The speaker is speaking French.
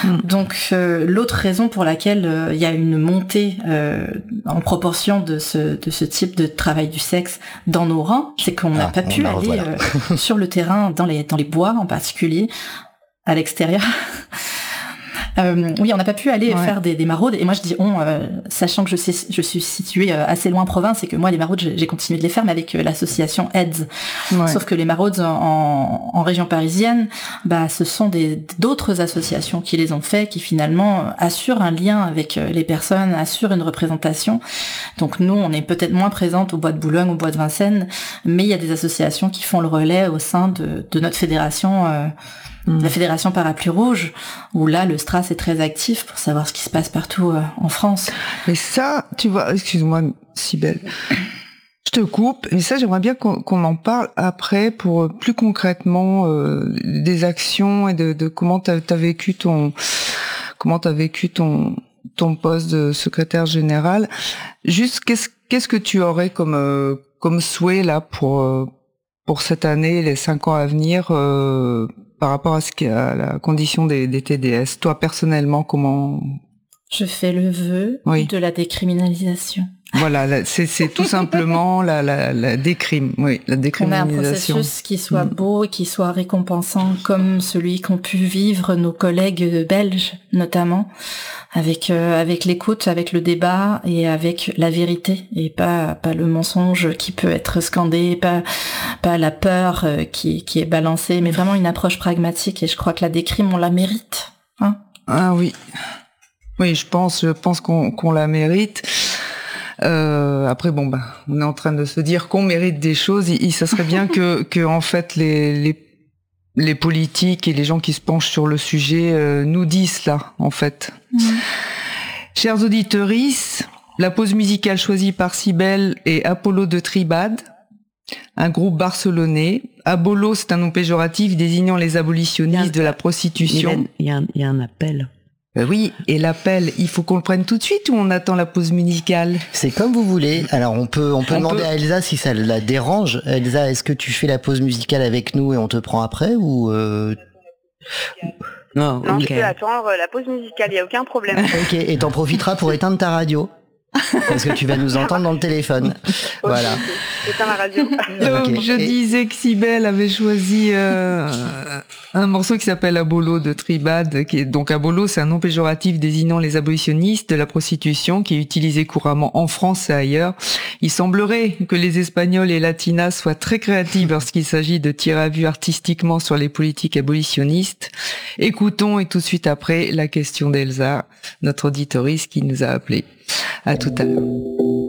Donc l'autre raison pour laquelle il y a une montée en proportion de ce type de travail du sexe dans nos rangs, c'est qu'on n'a pas pu aller sur le terrain, dans les bois en particulier, à l'extérieur. Oui, on n'a pas pu aller faire des maraudes. Et moi, je dis sachant que je suis située assez loin en province et que moi, les maraudes, j'ai continué de les faire, mais avec l'association AIDS. Ouais. Sauf que les maraudes en région parisienne, ce sont d'autres associations qui les ont fait, qui finalement assurent un lien avec les personnes, assurent une représentation. Donc nous, on est peut-être moins présente au Bois de Boulogne, au Bois de Vincennes, mais il y a des associations qui font le relais au sein de notre fédération. La Fédération Parapluie Rouge, où là, le STRAS est très actif pour savoir ce qui se passe partout en France. Mais ça, tu vois, excuse-moi, Cybèle, je te coupe, mais ça, j'aimerais bien qu'on en parle après pour plus concrètement des actions et de comment t'as vécu ton poste de secrétaire général. Juste, qu'est-ce que tu aurais comme souhait là pour cette année, les 5 ans à venir, par rapport à la condition des TDS. Toi, personnellement, comment... Je fais le vœu de la décriminalisation. Voilà, c'est tout simplement la décriminalisation. On a un processus qui soit beau et qui soit récompensant, comme celui qu'ont pu vivre nos collègues belges, notamment, avec l'écoute, avec le débat et avec la vérité, et pas le mensonge qui peut être scandé, pas la peur qui est balancée, mais vraiment une approche pragmatique. Et je crois que la décrime, on la mérite. Hein ? Ah oui. Oui, je pense qu'on la mérite. Après, on est en train de se dire qu'on mérite des choses. Ça serait bien que en fait les politiques et les gens qui se penchent sur le sujet nous disent cela, en fait. Chers auditeuristes, la pause musicale choisie par Cybèle est Apollo de Tribade, un groupe barcelonais. Abolo, c'est un nom péjoratif désignant les abolitionnistes de la prostitution. Il y a un appel. Oui, et l'appel, il faut qu'on le prenne tout de suite ou on attend la pause musicale ? C'est comme vous voulez. Alors on peut demander à Elsa si ça la dérange. Elsa, est-ce que tu fais la pause musicale avec nous et on te prend après ou Non, je peux attendre la pause musicale, il n'y a aucun problème. Ok, et t'en profiteras pour éteindre ta radio. Parce que tu vas nous entendre dans le téléphone. Voilà. C'est la radio. Donc, je disais que Cybèle avait choisi un morceau qui s'appelle Abolo de Tribade. Donc, Abolo, c'est un nom péjoratif désignant les abolitionnistes de la prostitution qui est utilisé couramment en France et ailleurs. Il semblerait que les Espagnols et Latinas soient très créatifs lorsqu'il s'agit de tirer à vue artistiquement sur les politiques abolitionnistes. Écoutons et tout de suite après la question d'Elsa, notre auditoriste qui nous a appelés. À tout à l'heure.